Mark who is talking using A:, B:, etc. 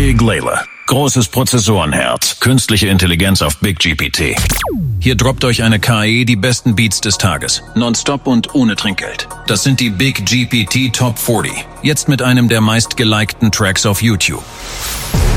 A: Big Layla. Großes Prozessorenherz, künstliche Intelligenz auf Big GPT. Hier droppt euch eine KI die besten Beats des Tages, nonstop und ohne Trinkgeld. Das sind die Big GPT Top 40, jetzt mit einem der meistgelikten Tracks auf YouTube.